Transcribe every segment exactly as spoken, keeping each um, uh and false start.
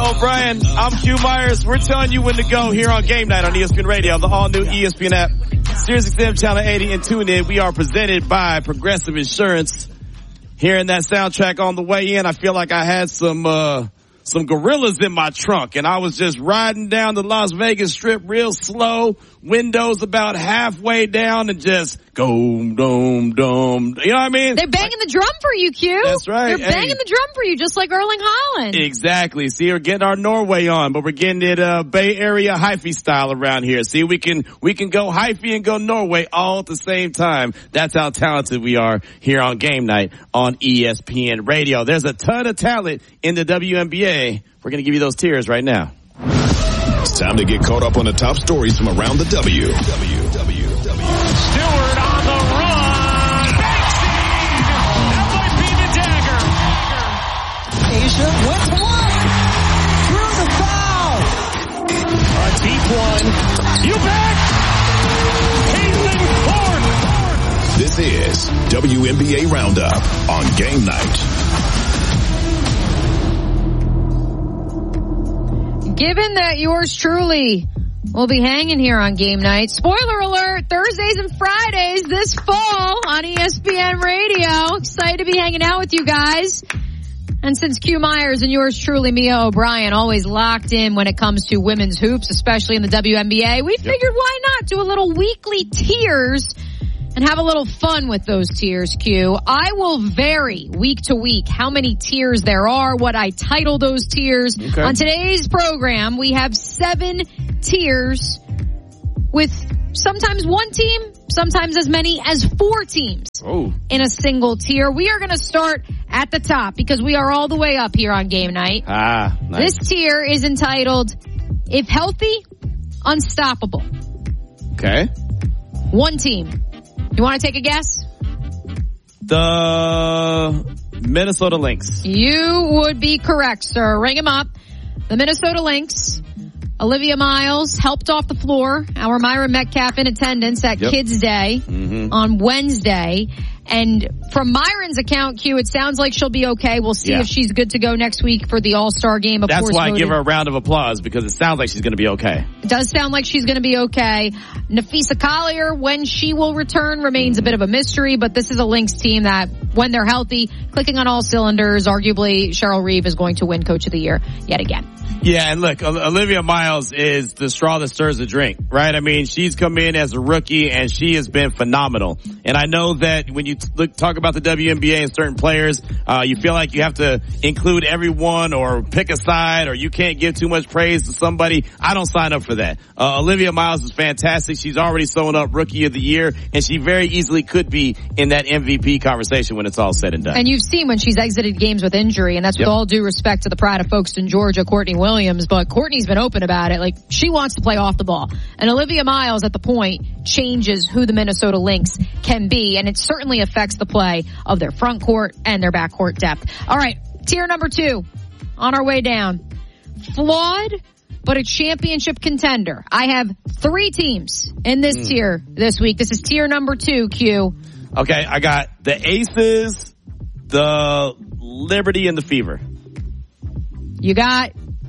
O'Brien. I'm Q Myers. We're telling you when to go here on Game Night on E S P N Radio, the all-new E S P N app, Sirius X M Channel eighty, and tune in. We are presented by Progressive Insurance. Hearing that soundtrack on the way in, I feel like I had some uh some gorillas in my trunk, and I was just riding down the Las Vegas Strip real slow, windows about halfway down, and just go, dome, dome. You know what I mean? They're banging the drum for you, Q. That's right. They're banging hey. the drum for you, just like Erling Haaland. Exactly. See, we're getting our Norway on, but we're getting it uh, Bay Area hyphy style around here. See, we can we can go hyphy and go Norway all at the same time. That's how talented we are here on Game Night on E S P N Radio. There's a ton of talent in the W N B A. We're going to give you those tiers right now. It's time to get caught up on the top stories from around the W. W, W, W. Stewart on the run. Banksy! That might be the dagger. Asia with one. Through the foul. A deep one. You bet. Caitlin Clark. This is W N B A Roundup on Game Night. Given that yours truly will be hanging here on Game Night, spoiler alert, Thursdays and Fridays this fall on E S P N Radio. Excited to be hanging out with you guys. And since Q Myers and yours truly, Mia O'Brien, always locked in when it comes to women's hoops, especially in the W N B A, we figured why not do a little weekly tiers and have a little fun with those tiers, Q. I will vary week to week how many tiers there are, what I title those tiers. Okay. On today's program, we have seven tiers with sometimes one team, sometimes as many as four teams oh. in a single tier. We are going to start at the top because we are all the way up here on Game Night. Ah, nice. This tier is entitled, If Healthy, Unstoppable. Okay. One team. You want to take a guess? The Minnesota Lynx. You would be correct, sir. Ring him up. The Minnesota Lynx. Olivia Miles helped off the floor. Our Myra Metcalf in attendance at yep. Kids Day mm-hmm. on Wednesday. And from Myron's account, Q, it sounds like she'll be okay. We'll see yeah. if she's good to go next week for the All-Star game. Of That's course, why voted. I give her a round of applause, because it sounds like she's going to be okay. It does sound like she's going to be okay. Nafisa Collier, when she will return, remains a bit of a mystery, but this is a Lynx team that, when they're healthy, clicking on all cylinders, arguably Cheryl Reeve is going to win Coach of the Year yet again. Yeah, and look, Olivia Miles is the straw that stirs the drink, right? I mean, she's come in as a rookie, and she has been phenomenal. And I know that when you look, talk about the W N B A and certain players, uh, you feel like you have to include everyone or pick a side, or you can't give too much praise to somebody. I don't sign up for that. Uh, Olivia Miles is fantastic. She's already sewn up Rookie of the Year, and she very easily could be in that M V P conversation when it's all said and done. And you've seen when she's exited games with injury, and that's with yep. all due respect to the pride of Folkestone, Georgia, Courtney Williams, but Courtney's been open about it. Like, she wants to play off the ball. And Olivia Miles at the point changes who the Minnesota Lynx can be, and it certainly affects the play of their front court and their back court depth. All right, tier number two, on our way down. Flawed, but a championship contender. I have three teams in this mm. tier this week. This is tier number two, Q. Okay, I got the Aces, the Liberty, and the Fever. You got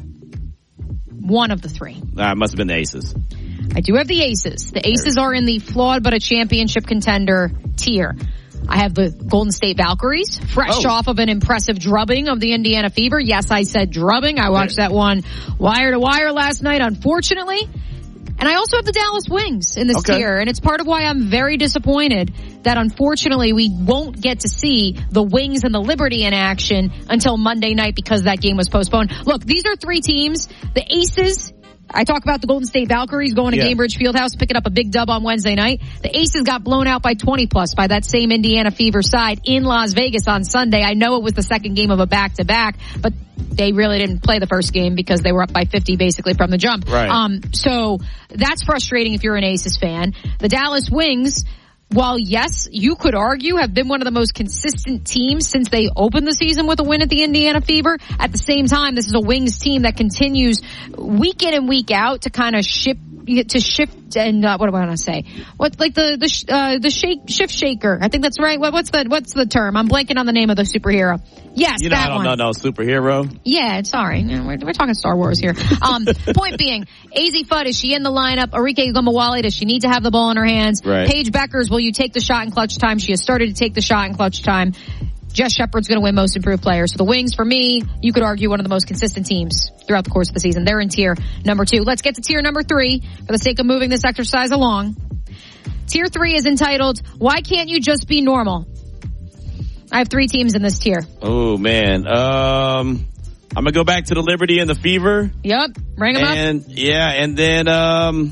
one of the three. Uh, it must have been the Aces. I do have the Aces. The Aces are in the flawed but a championship contender tier. I have the Golden State Valkyries, fresh oh. off of an impressive drubbing of the Indiana Fever. Yes, I said drubbing. I watched that one wire to wire last night, unfortunately. And I also have the Dallas Wings in this okay. tier, and it's part of why I'm very disappointed that unfortunately we won't get to see the Wings and the Liberty in action until Monday night because that game was postponed. Look, these are three teams. The Aces, I talk about the Golden State Valkyries going to yeah. Gainbridge Fieldhouse, picking up a big dub on Wednesday night. The Aces got blown out by twenty plus by that same Indiana Fever side in Las Vegas on Sunday. I know it was the second game of a back-to-back, but they really didn't play the first game because they were up by fifty basically from the jump. Right. Um, so that's frustrating if you're an Aces fan. The Dallas Wings, while yes, you could argue have been one of the most consistent teams since they opened the season with a win at the Indiana Fever, at the same time, this is a Wings team that continues week in and week out to kind of ship to shift and uh, what do I want to say? What like the the sh- uh, the shake shift shaker? I think that's right. What, what's the what's the term? I'm blanking on the name of the superhero. Yes, you know, that I don't one. know no superhero. Yeah, sorry, we're, we're talking Star Wars here. Um, point being, Azzi Fudd, is she in the lineup? Arike Ogunbowale, does she need to have the ball in her hands? Right. Paige Beckers, will you take the shot in clutch time? She has started to take the shot in clutch time. Jess Shepard's going to win most improved player. So the Wings, for me, you could argue one of the most consistent teams throughout the course of the season. They're in tier number two. Let's get to tier number three for the sake of moving this exercise along. Tier three is entitled, Why Can't You Just Be Normal? I have three teams in this tier. Oh, man. Um, I'm going to go back to the Liberty and the Fever. Yep. Bring them and, up. Yeah, and then um,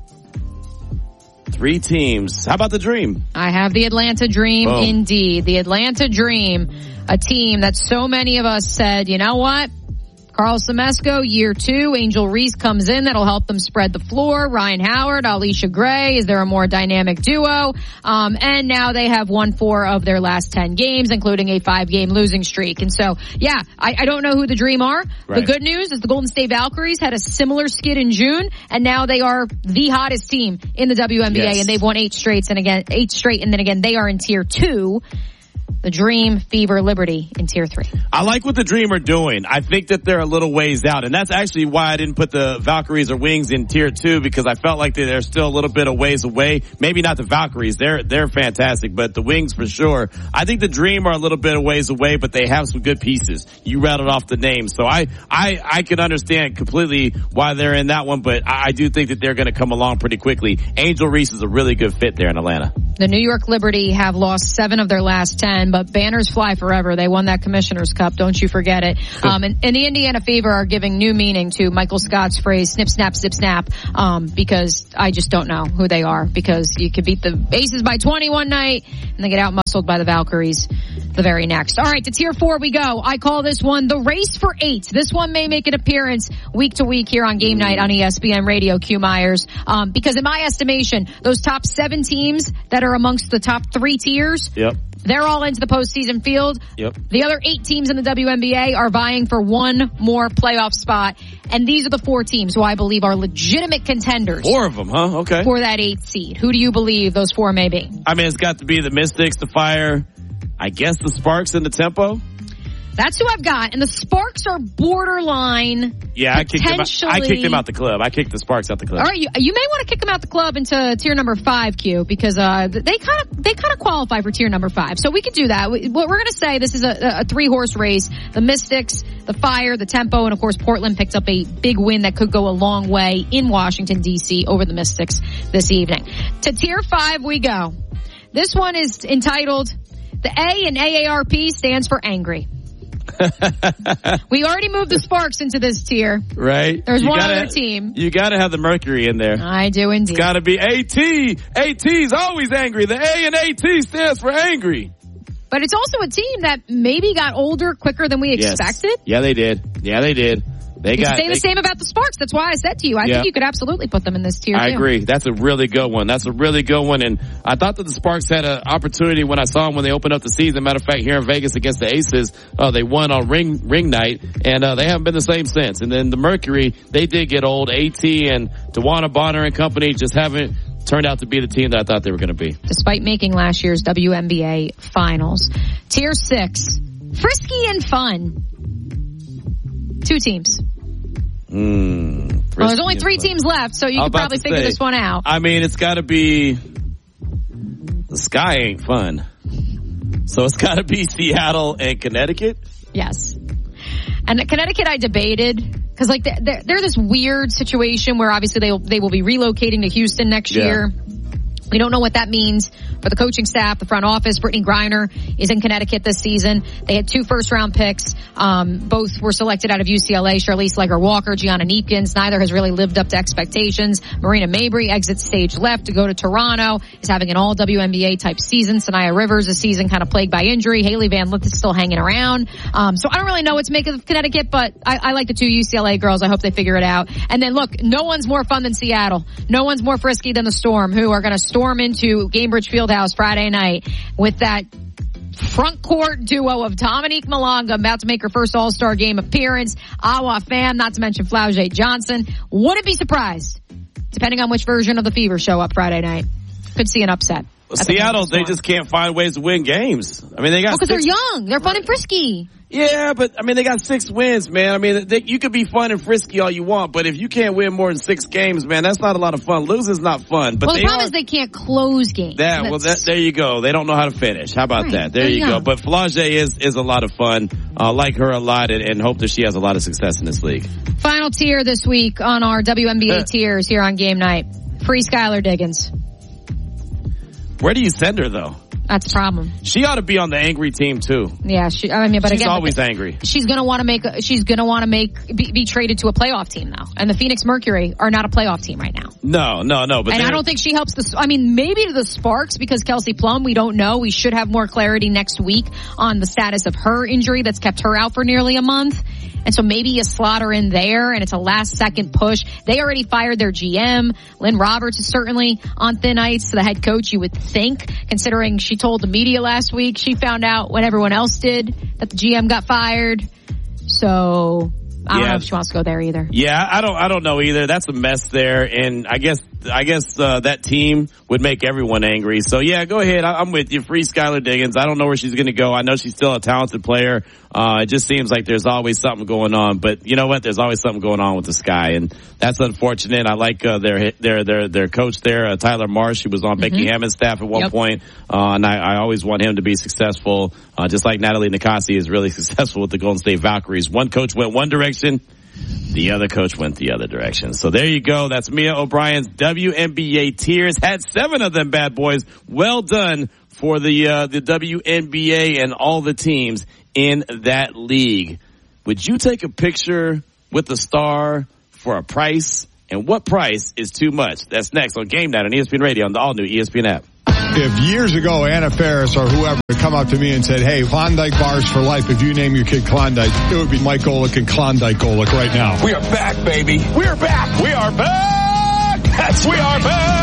three teams. How about the Dream? I have the Atlanta Dream, Boom. Indeed. The Atlanta Dream, a team that so many of us said, you know what? Carl Semesco, year two. Angel Reese comes in. That'll help them spread the floor. Ryan Howard, Alicia Gray. Is there a more dynamic duo? Um, and now they have won four of their last ten games, including a five-game losing streak. And so, yeah, I, I don't know who the Dream are. Right. The good news is the Golden State Valkyries had a similar skid in June, and now they are the hottest team in the W N B A, Yes. and they've won eight straight, and again, eight straight, and then again, they are in tier two. The Dream, Fever, Liberty in tier three. I like what the Dream are doing. I think that they're a little ways out, and that's actually why I didn't put the Valkyries or Wings in tier two, because I felt like they're still a little bit of ways away. Maybe not the Valkyries. They're, they're fantastic, but the Wings for sure. I think the Dream are a little bit of ways away, but they have some good pieces. You rattled off the names. So I, I, I can understand completely why they're in that one, but I, I do think that they're going to come along pretty quickly. Angel Reese is a really good fit there in Atlanta. The New York Liberty have lost seven of their last ten, but banners fly forever. They won that Commissioner's Cup. Don't you forget it. Um, and, and the Indiana Fever are giving new meaning to Michael Scott's phrase, snip, snap, zip, snap, um, because I just don't know who they are, because you could beat the Aces by twenty one night and then get out-muscled by the Valkyries the very next. All right, to tier four we go. I call this one the race for eight. This one may make an appearance week to week here on Game Night on E S P N Radio, Q Myers, um, because in my estimation, those top seven teams that are amongst the top three tiers, Yep. they're all into the postseason field. Yep. The other eight teams in the W N B A are vying for one more playoff spot. And these are the four teams who I believe are legitimate contenders. Four of them, huh? Okay. For that eighth seed. Who do you believe those four may be? I mean, it's got to be the Mystics, the Fire, I guess the Sparks, and the Tempo. That's who I've got. And the Sparks are borderline. Yeah, I kicked them out. I kicked them out the club. I kicked the Sparks out the club. All right, you, you may want to kick them out the club into tier number five, Q, because uh, they kind of they kind of qualify for tier number five. So we could do that. We, what we're going to say, this is a, a three horse race: the Mystics, the Fire, the Tempo, and of course Portland picked up a big win that could go a long way in Washington D C over the Mystics this evening. To tier five we go. This one is entitled, the A in A A R P stands for angry. We already moved the Sparks into this tier. Right. There's You one gotta, other team. You got to have the Mercury in there. I do indeed. It's got to be AT. AT's always angry. The A in AT stands for angry. But it's also a team that maybe got older quicker than we Yes. expected. Yeah, they did. Yeah, they did. They You got. say the they, same about the Sparks. That's why I said to you, I Yeah. think you could absolutely put them in this tier I too. agree. That's a really good one. That's a really good one. And I thought that the Sparks had an opportunity when I saw them when they opened up the season. Matter of fact, here in Vegas against the Aces, uh, they won on ring, ring night, and, uh, they haven't been the same since. And then the Mercury, they did get old. AT and Tawana Bonner and company just haven't turned out to be the team that I thought they were going to be. Despite making last year's W N B A finals. Tier six, frisky and fun. Two teams. Mm, Well, there's only three teams left, so you I was could about probably to figure say, this one out. I mean, it's got to be. The Sky ain't fun, so it's got to be Seattle and Connecticut. Yes. And Connecticut, I debated because like they're, they're this weird situation where obviously they they will be relocating to Houston next Yeah. year. We don't know what that means for the coaching staff, the front office. Brittany Griner is in Connecticut this season. They had two first-round picks. Um, both were selected out of U C L A, Charlize Leger-Walker, Gianna Neepkins. Neither has really lived up to expectations. Marina Mabry exits stage left to go to Toronto, is having an all-W N B A type season. Sanaya Rivers, a season kind of plagued by injury. Haley Van Lith is still hanging around. Um, so I don't really know what to make of Connecticut, but I, I like the two U C L A girls. I hope they figure it out. And then look, no one's more fun than Seattle. No one's more frisky than the Storm, who are going to storm into Gainbridge Fieldhouse Friday night with that front court duo of Dominique Malonga about to make her first All-Star game appearance. Awa Pham, not to mention Flau'jae Johnson. Wouldn't be surprised depending on which version of the Fever show up Friday night. Could see an upset. Seattle, they just can't find ways to win games. I mean, they got because oh, they're young. They're fun and frisky. Yeah, but I mean, they got six wins, man. I mean, they, you could be fun and frisky all you want, but if you can't win more than six games, man, that's not a lot of fun. Losing's not fun. But well, the they problem are, is they can't close games. That, well, that, there you go. They don't know how to finish. How about right. that? There, there you go. go. But Flau'jae is is a lot of fun. Uh, like her a lot, and, and hope that she has a lot of success in this league. Final tier this week on our W N B A tiers here on Game Night. Free Skylar Diggins. Where do you send her, though? That's the problem. She ought to be on the angry team too. Yeah, she, I mean, but she's again, always angry. She's gonna want to make. She's gonna want to make be, be traded to a playoff team though, and the Phoenix Mercury are not a playoff team right now. No, no, no. But and I don't think she helps the. I mean, maybe to the Sparks because Kelsey Plum. We don't know. We should have more clarity next week on the status of her injury that's kept her out for nearly a month. And so maybe you slot her in there and it's a last second push. They already fired their G M. Lynn Roberts is certainly on thin ice, the head coach, you would think, considering she told the media last week she found out when everyone else did that the G M got fired. So I don't yeah. know if she wants to go there either. Yeah, I don't, I don't know either. That's a mess there. And I guess, I guess, uh, that team would make everyone angry. So yeah, go ahead. I, I'm with you. Free Skylar Diggins. I don't know where she's going to go. I know she's still a talented player. Uh, it just seems like there's always something going on, but you know what? There's always something going on with the Sky, and that's unfortunate. I like, uh, their, their, their, their coach there, uh, Tyler Marsh. He was on mm-hmm. Becky Hammond's staff at one yep. point. Uh, and I, I always want him to be successful, uh, just like Natalie Nikasi is really successful with the Golden State Valkyries. One coach went one direction. The other coach went the other direction. So there you go. That's Mia O'Brien's W N B A tiers. Had seven of them bad boys. Well done for the uh, the W N B A and all the teams in that league. Would you take a picture with the star for a price? And what price is too much? That's next on Game Night on E S P N Radio on the all-new E S P N app. If years ago Anna Faris or whoever had come up to me and said, hey, Klondike bars for life, if you name your kid Klondike, it would be Mike Golick and Klondike Golick right now. We are back, baby. We are back. We are back. That's we are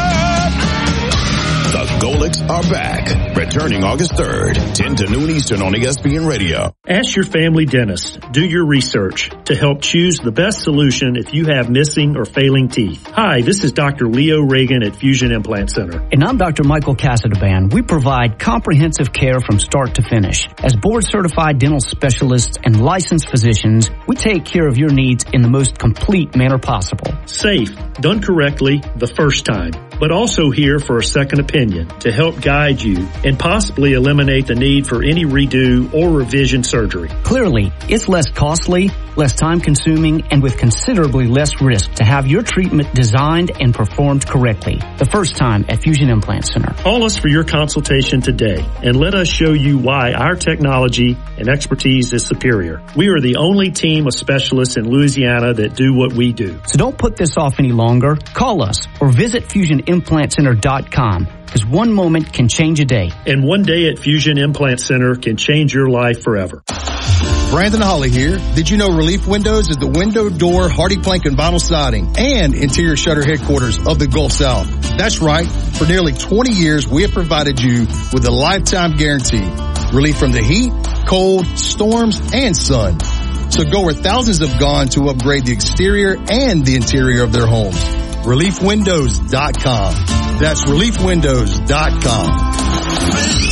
back. The Golicks are back. Returning August third, ten to noon Eastern on E S P N Radio. Ask your family dentist. Do your research to help choose the best solution if you have missing or failing teeth. Hi, this is Doctor Leo Reagan at Fusion Implant Center. And I'm Doctor Michael Casadban. We provide comprehensive care from start to finish. As board-certified dental specialists and licensed physicians, we take care of your needs in the most complete manner possible. Safe, done correctly the first time, but also here for a second opinion to help guide you and possibly eliminate the need for any redo or revision surgery. Clearly, it's less costly, less time-consuming, and with considerably less risk to have your treatment designed and performed correctly. The first time at Fusion Implant Center. Call us for your consultation today and let us show you why our technology and expertise is superior. We are the only team of specialists in Louisiana that do what we do. So don't put this off any longer. Call us or visit fusion implant center dot com. Because one moment can change a day. And one day at Fusion Implant Center can change your life forever. Brandon Holly here. Did you know Relief Windows is the window, door, hardy plank, and vinyl siding and interior shutter headquarters of the Gulf South? That's right. For nearly twenty years, we have provided you with a lifetime guarantee. Relief from the heat, cold, storms, and sun. So go where thousands have gone to upgrade the exterior and the interior of their homes. relief windows dot com. That's relief windows dot com.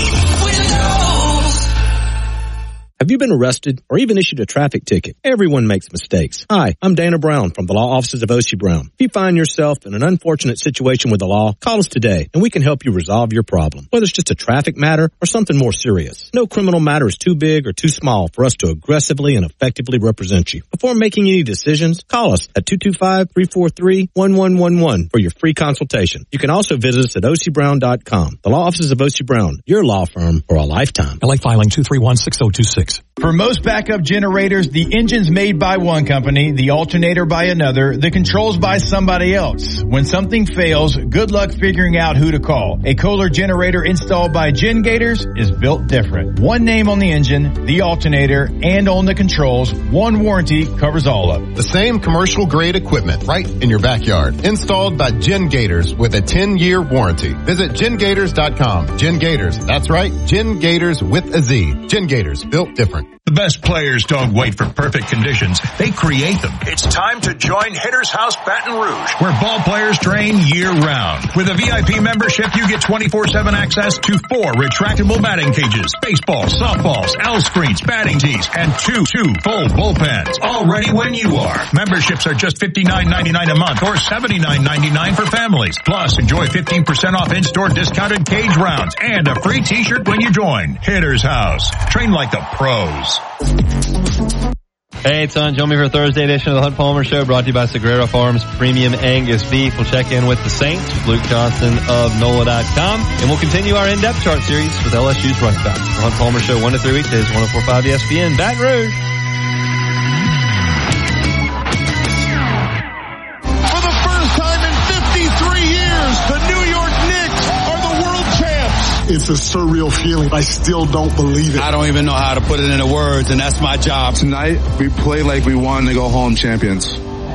Have you been arrested or even issued a traffic ticket? Everyone makes mistakes. Hi, I'm Dana Brown from the law offices of O C Brown. If you find yourself in an unfortunate situation with the law, call us today and we can help you resolve your problem. Whether it's just a traffic matter or something more serious. No criminal matter is too big or too small for us to aggressively and effectively represent you. Before making any decisions, call us at two two five, three four three, one one one one for your free consultation. You can also visit us at O C Brown dot com. The law offices of O C Brown, your law firm for a lifetime. L A filing two three one, six zero two six. For most backup generators, the engine's made by one company, the alternator by another, the controls by somebody else. When something fails, good luck figuring out who to call. A Kohler generator installed by GenGators is built different. One name on the engine, the alternator, and on the controls. One warranty covers all of it. The same commercial grade equipment right in your backyard. Installed by GenGators with a ten year warranty. Visit gen gators dot com. GenGators, that's right, GenGators with a Z. GenGators, built different. The best players don't wait for perfect conditions. They create them. It's time to join Hitter's House Baton Rouge, where ball players train year-round. With a V I P membership, you get twenty-four seven access to four retractable batting cages, baseballs, softballs, L screens, batting tees, and two, two full bullpens. All ready when you are. Memberships are just fifty-nine ninety-nine a month or seventy-nine ninety-nine for families. Plus, enjoy fifteen percent off in-store discounted cage rounds and a free t-shirt when you join. Hitter's House. Train like the pros. Hey, it's on. Join me for a Thursday edition of the Hunt Palmer Show, brought to you by Sagrera Farms Premium Angus Beef. We'll check in with the Saints, with Luke Johnson of N O L A dot com, and we'll continue our in-depth chart series with L S U's running back. The Hunt Palmer Show, one to three weekdays, one oh four point five E S P N, Baton Rouge. For the first time in fifty-three years, the New York Knicks are the world champs. It's a surreal feeling. I still don't believe it. I don't even know how to put it into words, and that's my job. Tonight, we play like we won to go home champions.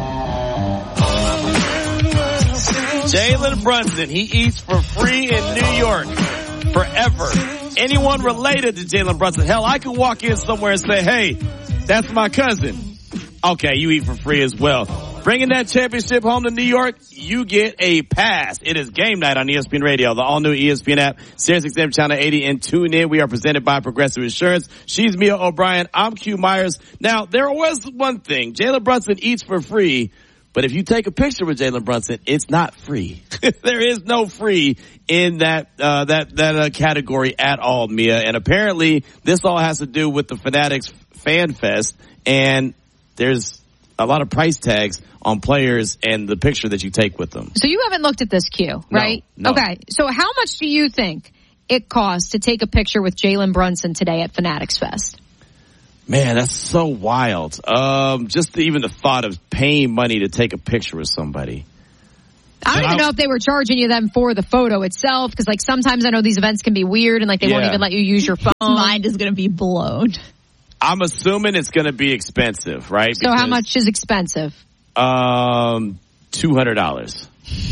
Jalen Brunson, he eats for free in New York forever. Anyone related to Jalen Brunson, hell, I could walk in somewhere and say, hey, that's my cousin. Okay, you eat for free as well. Bringing that championship home to New York, you get a pass. It is game night on E S P N Radio, the all-new E S P N app, Sirius X M Channel eighty, and tune in. We are presented by Progressive Insurance. She's Mia O'Brien. I'm Q Myers. Now, there was one thing. Jalen Brunson eats for free, but if you take a picture with Jalen Brunson, it's not free. There is no free in that uh that that uh, category at all, Mia. And apparently, this all has to do with the Fanatics Fan Fest, and there's a lot of price tags on players and the picture that you take with them. So you haven't looked at this, Q, right? No, no. Okay. So how much do you think it costs to take a picture with Jalen Brunson today at Fanatics Fest? Man, that's so wild. Um, just the, even the thought of paying money to take a picture with somebody. I don't even know if they were charging you them for the photo itself, because like sometimes I know these events can be weird and like they Yeah. won't even let you use your phone. Mind is going to be blown. I'm assuming it's going to be expensive, right? So how much is expensive? Um, two hundred dollars.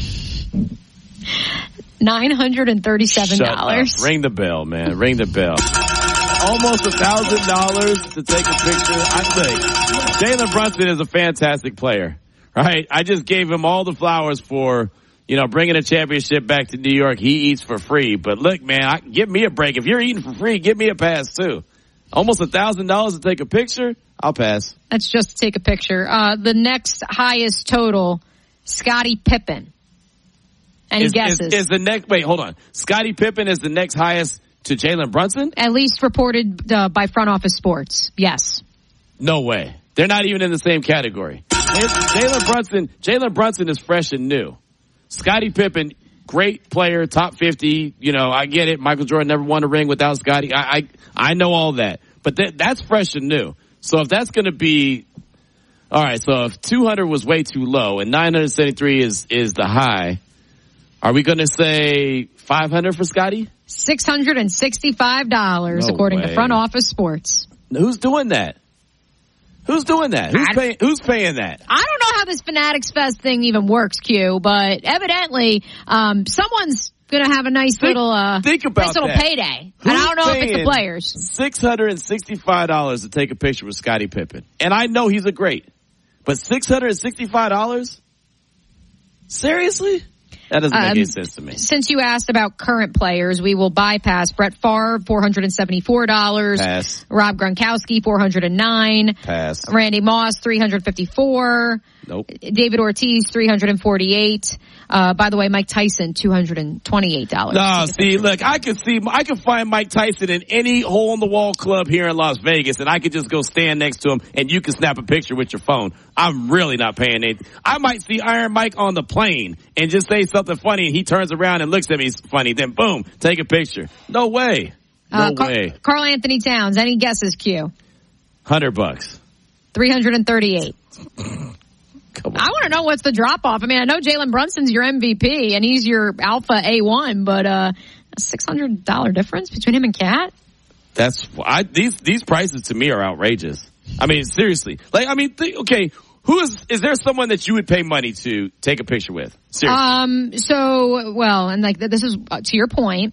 nine hundred thirty-seven dollars. Shut up. Ring the bell, man. Ring the bell. Almost a thousand dollars to take a picture. I think Jalen Brunson is a fantastic player, right? I just gave him all the flowers for, you know, bringing a championship back to New York. He eats for free. But look, man, I, give me a break. If you're eating for free, give me a pass too. Almost a thousand dollars to take a picture? I'll pass. That's just to take a picture. Uh, the next highest total, Scottie Pippen. Any is, guesses? Is, is the next, wait, hold on. Scottie Pippen is the next highest to Jalen Brunson? At least reported uh, by Front Office Sports. Yes. No way. They're not even in the same category. Jalen Brunson, Jalen Brunson is fresh and new. Scottie Pippen, great player, top fifty. You know, I get it. Michael Jordan never won a ring without Scottie. I, I, I know all that. But that, that's fresh and new. So if that's going to be, all right, so if two hundred was way too low and nine hundred seventy-three is, is the high, are we going to say five hundred for Scottie? six hundred sixty-five dollars, No according way. to Front Office Sports. Who's doing that? Who's doing that? Who's paying, who's paying that? I don't know how this Fanatics Fest thing even works, Q, but evidently, um, someone's gonna have a nice Think- little, uh, think about nice little that. payday. And I don't know if it's the players. six hundred sixty-five dollars to take a picture with Scottie Pippen. And I know he's a great. But six hundred sixty-five dollars? Seriously? That doesn't make Um, any sense to me. Since you asked about current players, we will bypass Brett Favre, four hundred seventy-four dollars. Pass. Rob Gronkowski, four hundred nine dollars. Pass. Randy Moss, three hundred fifty-four dollars. Nope. David Ortiz, three hundred forty-eight dollars. Uh, by the way, Mike Tyson, two hundred twenty-eight dollars. No, see, look, I could see, I could find Mike Tyson in any hole in the wall club here in Las Vegas, and I could just go stand next to him, and you can snap a picture with your phone. I'm really not paying anything. I might see Iron Mike on the plane and just say something funny, and he turns around and looks at me funny. Then boom, take a picture. No way. No Uh, Car- way. Carl Anthony Towns, any guesses, Q? Hundred bucks. three hundred thirty-eight. I want to know what's the drop off. I mean, I know Jalen Brunson's your M V P and he's your alpha A one, but uh, a six hundred dollars difference between him and Cat? That's I, these these prices to me are outrageous. I mean, seriously. Like, I mean, th- okay, who is is there someone that you would pay money to take a picture with? Seriously. Um. So, well, and like this is uh, to your point.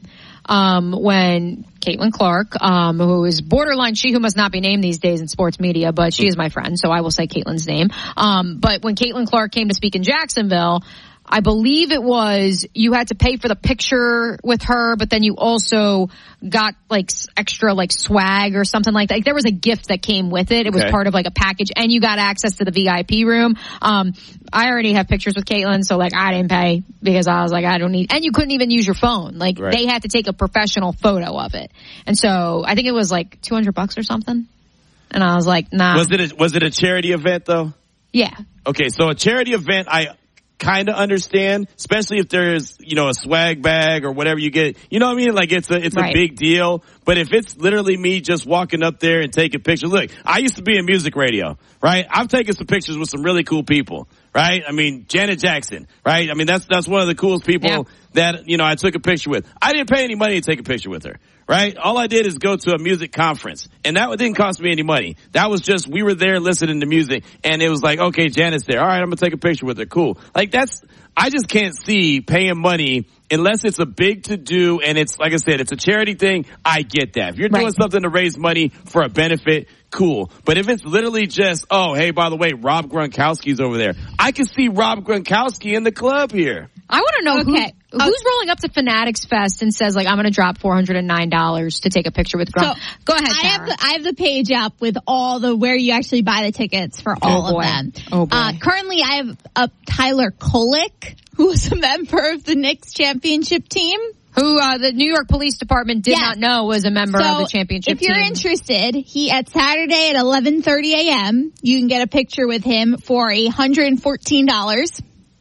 um, when Caitlin Clark, um, who is borderline, she who must not be named these days in sports media, but she is my friend, so I will say Caitlin's name. Um, but when Caitlin Clark came to speak in Jacksonville, I believe it was you had to pay for the picture with her, but then you also got like extra like swag or something like that. Like, there was a gift that came with it. It was okay. part of like a package, and you got access to the V I P room. Um, I already have pictures with Caitlin, so like I didn't pay because I was like, I don't need, and you couldn't even use your phone. Like right. they had to take a professional photo of it. And so I think it was like two hundred bucks or something. And I was like, nah. Was it a, was it a charity event though? Yeah. Okay. So a charity event, I, kind of understand, especially if there's, you know, a swag bag or whatever you get. You know what I mean? Like it's a, it's right. a big deal. But if it's literally me just walking up there and taking pictures, look, I used to be in music radio, right? I've taken some pictures with some really cool people, right? I mean, Janet Jackson, right? I mean, that's, that's one of the coolest people yeah. that, you know, I took a picture with. I didn't pay any money to take a picture with her. Right? All I did is go to a music conference, and that didn't cost me any money. That was just, we were there listening to music, and it was like, okay, Janet's there. All right, I'm going to take a picture with her. Cool. Like that's, I just can't see paying money unless it's a big to-do, and it's, like I said, it's a charity thing. I get that. If you're doing right. something to raise money for a benefit, cool. But if it's literally just, oh, hey, by the way, Rob Gronkowski's over there, I can see Rob Gronkowski in the club here. I want to know okay. who, who's okay. rolling up to Fanatics Fest and says, like, I'm going to drop four hundred nine dollars to take a picture with Gronk. So, Go ahead, Sarah. I have, the, I have the page up with all the, where you actually buy the tickets for all oh, of them. Oh, boy. Uh, currently, I have up Tyler Kolek, who is a member of the Knicks championship team. Who uh, the New York Police Department did yes. not know was a member so of the championship team. If you're team. interested, he at Saturday at eleven thirty a.m., you can get a picture with him for one hundred fourteen dollars.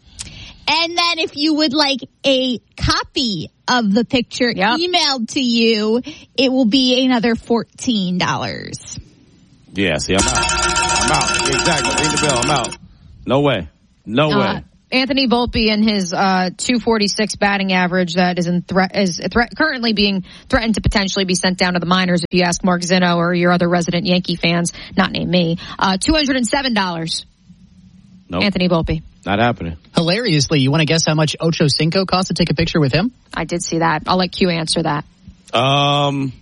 And then if you would like a copy of the picture yep. emailed to you, it will be another fourteen dollars. Yeah, see, I'm out. I'm out. Exactly. Ring the bell. I'm out. No way. No uh, way. Anthony Volpe and his uh two forty-six batting average that is in threat is threat currently being threatened to potentially be sent down to the minors. If you ask Mark Zinno or your other resident Yankee fans, not named me, uh two hundred seven dollars. Nope. Anthony Volpe. Not happening. Hilariously, you want to guess how much Ocho Cinco cost to take a picture with him? I did see that. I'll let Q answer that. Um,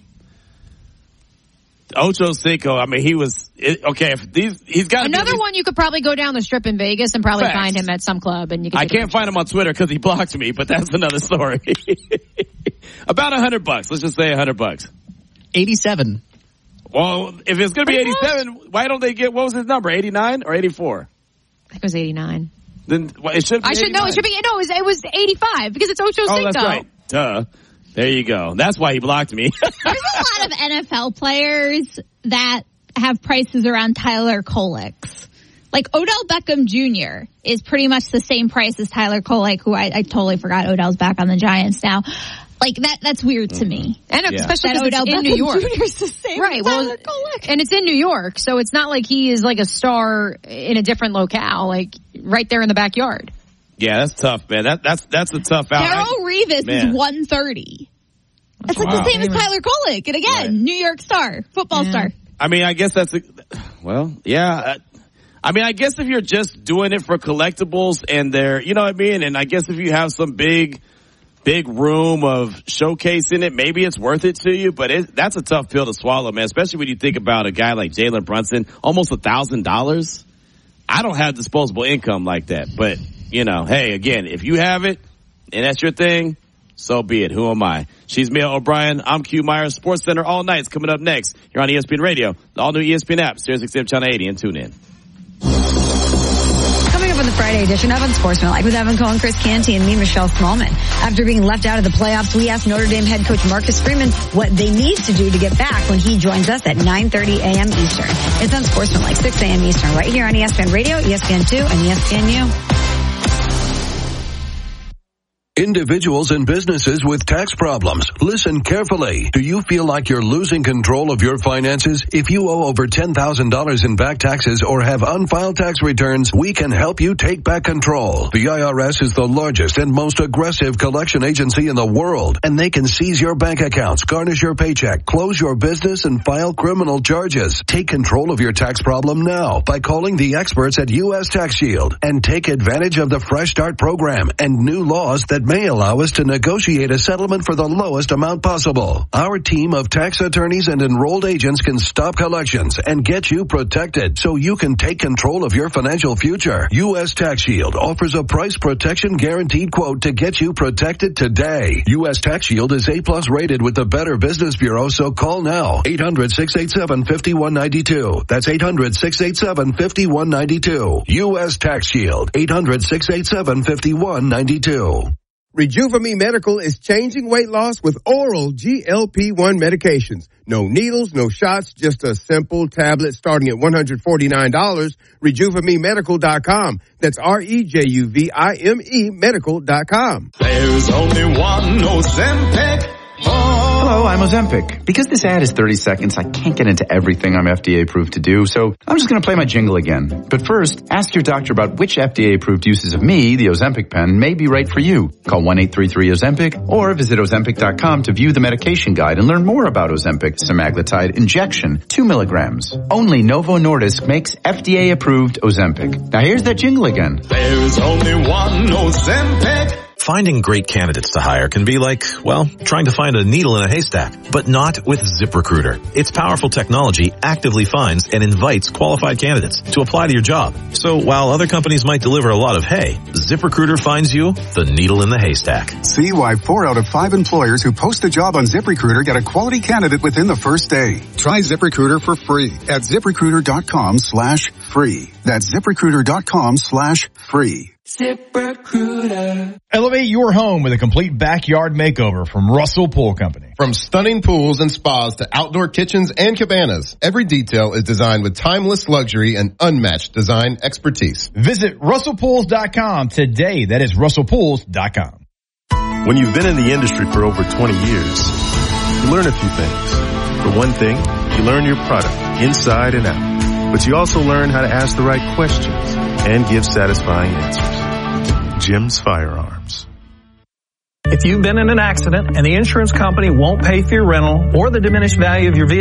Ocho Cinco. I mean, he was it, okay. If these, he's got another one. You could probably go down the strip in Vegas and probably Facts. find him at some club. And you. Could I can't find him on Twitter because he blocked me, but that's another story. About a hundred bucks. Let's just say a hundred bucks. Eighty-seven. Well, if it's going to be eighty-seven, why don't they get? What was his number? Eighty-nine or eighty-four? I think it was eighty-nine. Then well, it should. Be I should know. It should be. No, it was, it was eighty-five because it's Ocho Cinco. Oh, that's right. Duh. There you go. That's why he blocked me. There's a lot of N F L players that have prices around Tyler Kolek's. Like Odell Beckham Junior is pretty much the same price as Tyler Kolek, who I, I totally forgot Odell's back on the Giants now. Like that, that's weird to me. And yeah. especially that Odell it's Beckham in New York. Junior is the same right, as well, Tyler Kolek. And it's in New York, so it's not like he is like a star in a different locale, like right there in the backyard. Yeah, that's tough, man. That that's that's a tough out. Darrell Revis man. is one thirty. That's wow. like the same as Tyler Kolek, and again, right. New York star, football yeah. star. I mean, I guess that's a, well, yeah. I mean, I guess if you're just doing it for collectibles and they're, you know what I mean, and I guess if you have some big. Big room of showcasing it, maybe it's worth it to you, but it, that's a tough pill to swallow, man, especially when you think about a guy like Jalen Brunson, almost a thousand dollars. I don't have disposable income like that, but you know, hey, again, if you have it and that's your thing, so be it. Who am I? She's Mia O'Brien. I'm Q Myers. Sports Center all night's coming up next. You're on E S P N Radio, the all new E S P N app, Sirius X M Channel eighty, and tune in. Coming up on the Friday edition of Unsportsmanlike with Evan Cohen, Chris Canty, and me, Michelle Smallman. After being left out of the playoffs, we asked Notre Dame head coach Marcus Freeman what they need to do to get back when he joins us at nine thirty a.m. Eastern. It's Unsportsmanlike, six a.m. Eastern, right here on E S P N Radio, E S P N two, and E S P N U. Individuals and businesses with tax problems, listen carefully. Do you feel like you're losing control of your finances? If you owe over ten thousand dollars in back taxes or have unfiled tax returns, we can help you take back control. The I R S is the largest and most aggressive collection agency in the world, and they can seize your bank accounts, garnish your paycheck, close your business, and file criminal charges. Take control of your tax problem now by calling the experts at U S Tax Shield and take advantage of the Fresh Start program and new laws that may allow us to negotiate a settlement for the lowest amount possible. Our team of tax attorneys and enrolled agents can stop collections and get you protected so you can take control of your financial future. U S Tax Shield offers a price protection guaranteed quote to get you protected today. U S Tax Shield is A plus rated with the Better Business Bureau, so call now. eight hundred, six eight seven, five one nine two. That's eight hundred, six eight seven, five one nine two. U S Tax Shield. eight hundred, six eight seven, five one nine two. Rejuva-Me Medical is changing weight loss with oral G L P one medications. No needles, no shots, just a simple tablet starting at one hundred forty-nine dollars. Rejuva Me Medical dot com. That's R E J U V I M E Medical dot com. There's only one Ozempic. Hello, I'm Ozempic. Because this ad is thirty seconds, I can't get into everything I'm F D A approved to do, so I'm just going to play my jingle again. But first, ask your doctor about which F D A approved uses of me, the Ozempic pen, may be right for you. Call one eight three three Ozempic or visit Ozempic dot com to view the medication guide and learn more about Ozempic semaglutide injection, two milligrams. Only Novo Nordisk makes F D A approved Ozempic. Now here's that jingle again. There's only one Ozempic. Finding great candidates to hire can be like, well, trying to find a needle in a haystack, but not with ZipRecruiter. Its powerful technology actively finds and invites qualified candidates to apply to your job. So while other companies might deliver a lot of hay, ZipRecruiter finds you the needle in the haystack. See why four out of five employers who post a job on ZipRecruiter get a quality candidate within the first day. Try ZipRecruiter for free at ZipRecruiter.com slash free. That's ZipRecruiter.com slash free. ZipRecruiter. Elevate your home with a complete backyard makeover from Russell Pool Company. From stunning pools and spas to outdoor kitchens and cabanas, every detail is designed with timeless luxury and unmatched design expertise. Visit Russell Pools dot com today. That is Russell Pools dot com. When you've been in the industry for over twenty years, you learn a few things. For one thing, you learn your product inside and out. But you also learn how to ask the right questions and give satisfying answers. Jim's Firearms. If you've been in an accident and the insurance company won't pay for your rental or the diminished value of your vehicle,